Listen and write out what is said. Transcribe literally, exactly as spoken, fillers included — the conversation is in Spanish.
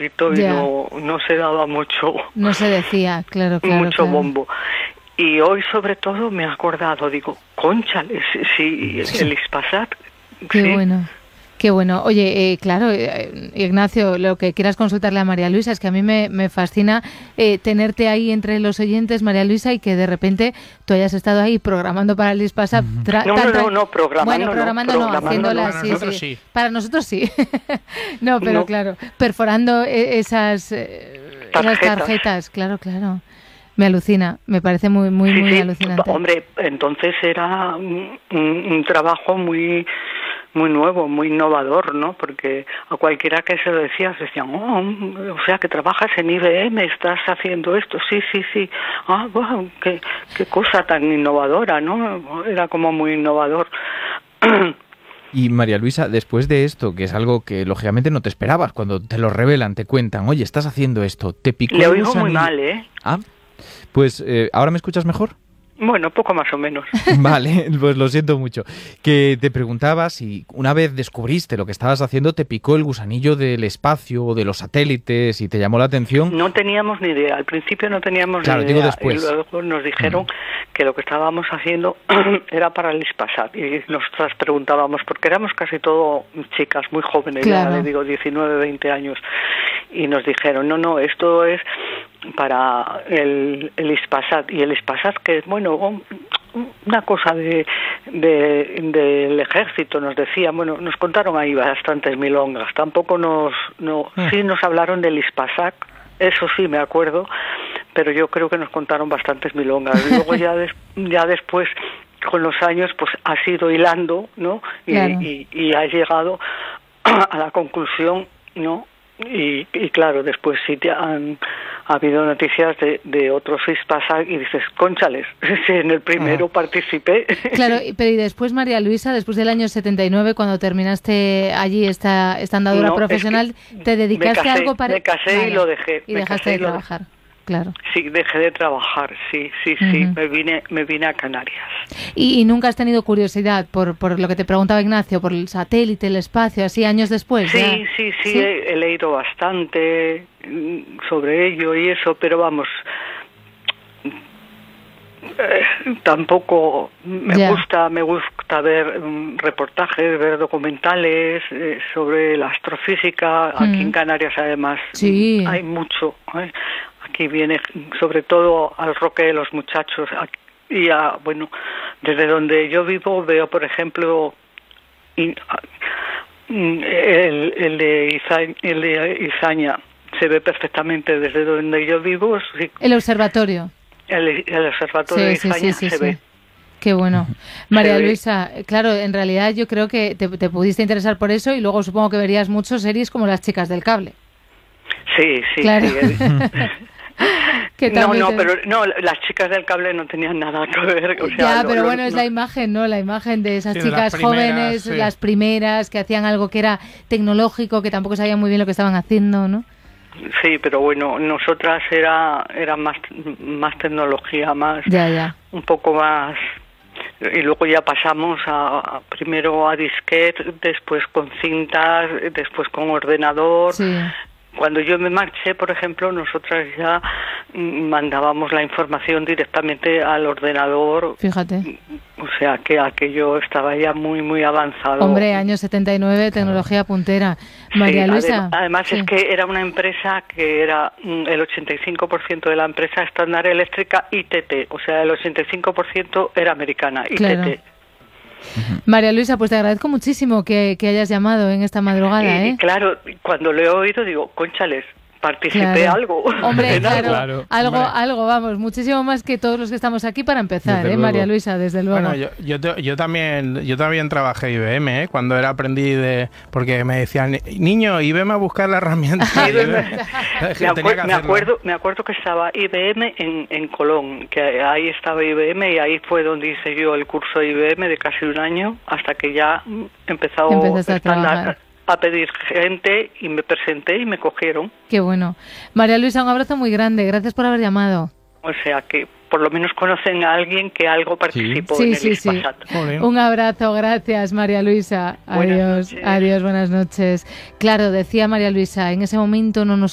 poquito y no, no se daba mucho. No se decía, claro, claro. Mucho claro. bombo. Y hoy, sobre todo, me he acordado, digo, cónchale, sí, el Ispasat. Qué sí. bueno. Qué bueno. Oye, eh, claro, eh, Ignacio, lo que quieras consultarle a María Luisa, es que a mí me, me fascina eh, tenerte ahí entre los oyentes, María Luisa, y que de repente tú hayas estado ahí programando para el Ispasat. Tra- no, no, no, no, programando Bueno, programando no, no, programando haciéndola, no, sí, nosotros sí. sí. Para nosotros sí. no, pero no. claro, perforando esas, eh, tarjetas. esas tarjetas, claro, claro. Me alucina, me parece muy, muy, sí, muy sí. alucinante. Hombre, entonces era un, un, un trabajo muy muy nuevo, muy innovador, ¿no? Porque a cualquiera que se lo decía, se decían, oh, o sea, que trabajas en I B M, estás haciendo esto, sí, sí, sí, ah, wow, qué, qué cosa tan innovadora, ¿no? Era como muy innovador. Y María Luisa, después de esto, que es algo que lógicamente no te esperabas, cuando te lo revelan, te cuentan, oye, estás haciendo esto, te picó Le el oigo gusanillo. muy mal, ¿eh? Ah, pues, eh, ¿ahora me escuchas mejor? Bueno, poco más o menos. Vale, pues lo siento mucho. Que te preguntaba si una vez descubriste lo que estabas haciendo, te picó el gusanillo del espacio o de los satélites y te llamó la atención. No teníamos ni idea, al principio no teníamos claro, ni digo idea. Después. Y luego nos dijeron mm. que lo que estábamos haciendo era para el Ispasat. Y nosotras preguntábamos, porque éramos casi todo chicas muy jóvenes, claro. ya le digo diecinueve, veinte años. Y nos dijeron, no, no, esto es para el, el Ispasat. Y el Ispasat, que es, bueno, una cosa de, de del ejército, nos decían, bueno, nos contaron ahí bastantes milongas. Tampoco nos, no, mm. sí nos hablaron del Ispasat, eso sí me acuerdo, pero yo creo que nos contaron bastantes milongas. Luego ya, des, ya después, con los años, pues has ido hilando, ¿no? Y, claro. y, y has llegado a la conclusión, ¿no? Y, y claro, después sí te han ha habido noticias de, de otros Ispasat y dices, cónchales, si en el primero ah. participé. Claro, pero y después, María Luisa, después del año setenta y nueve, cuando terminaste allí esta, esta andadura no, profesional, es que ¿te dedicaste casé, a algo para...? Me casé vale. y lo dejé. Y me dejaste de y trabajar. Claro. Sí, dejé de trabajar, sí, sí, uh-huh. sí, me vine, me vine a Canarias. ¿Y, y nunca has tenido curiosidad por, por lo que te preguntaba Ignacio, por el satélite, el espacio, así años después? Sí, ya? sí, sí, sí. He, he leído bastante sobre ello y eso, pero vamos, eh, tampoco me ya. gusta, me gusta ver um, reportajes, ver documentales eh, sobre la astrofísica. Mm. Aquí en Canarias, además, sí. hay mucho. ¿eh? Aquí viene sobre todo al Roque de los Muchachos y a, bueno, desde donde yo vivo veo, por ejemplo, in, el, el, de Izaña, el de Izaña se ve perfectamente desde donde yo vivo. Sí. El observatorio. El, el observatorio sí, de Izaña sí, sí, sí, se sí. ve. Qué bueno. María Luisa, claro, en realidad yo creo que te, te pudiste interesar por eso y luego supongo que verías muchas series como Las Chicas del Cable. Sí, sí, claro. sí. Que no, no, te... pero no, las chicas del cable no tenían nada que ver. O sea, ya, lo, pero lo, bueno, no... es la imagen, ¿no? La imagen de esas sí, chicas de las primeras, jóvenes, sí. las primeras, que hacían algo que era tecnológico, que tampoco sabían muy bien lo que estaban haciendo, ¿no? Sí, pero bueno, nosotras era era más más tecnología, más ya, ya. un poco más. Y luego ya pasamos a, a primero a disquete, después con cintas, después con ordenador. Sí. Cuando yo me marché, por ejemplo, nosotras ya mandábamos la información directamente al ordenador. Fíjate. O sea, que aquello estaba ya muy, muy avanzado. Hombre, año setenta y nueve, tecnología puntera. María sí, Luisa. Adem- además sí. es que era una empresa que era el ochenta y cinco por ciento de la empresa Standard Eléctrica I T T. O sea, el ochenta y cinco por ciento era americana, I T T. Claro. María Luisa, pues te agradezco muchísimo que, que hayas llamado en esta madrugada, y, ¿eh? Claro, cuando lo he oído digo, cónchales, participé claro. algo. Hombre, claro, claro, algo, hombre. algo, vamos, muchísimo más que todos los que estamos aquí para empezar, Desde ¿eh, luego. María Luisa? Desde luego. Bueno, yo, yo, te, yo también yo también trabajé I B M, ¿eh? Cuando era aprendí de... Porque me decían, niño, I B M a buscar la herramienta. I B M. me, acuer, me, acuerdo, me acuerdo que estaba I B M en, en Colón, que ahí estaba I B M y ahí fue donde hice yo el curso de I B M de casi un año, hasta que ya empezó Empezaste a trabajar. a pedir gente y me presenté y me cogieron. Qué bueno. María Luisa, un abrazo muy grande. Gracias por haber llamado. O sea que por lo menos conocen a alguien que algo participó sí. en sí, el sí, Ispasat. Sí. Un abrazo, gracias María Luisa. Adiós, adiós, buenas noches. Claro, decía María Luisa, en ese momento no nos